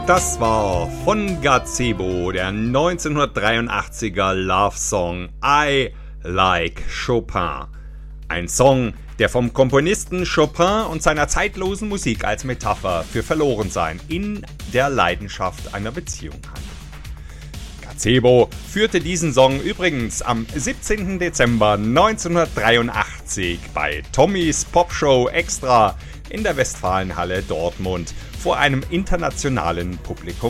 Das war von Gazebo der 1983er Love-Song I Like Chopin. Ein Song, der vom Komponisten Chopin und seiner zeitlosen Musik als Metapher für Verlorensein in der Leidenschaft einer Beziehung handelt. Gazebo führte diesen Song übrigens am 17. Dezember 1983 bei Tommys Popshow Extra in der Westfalenhalle Dortmund vor einem internationalen Publikum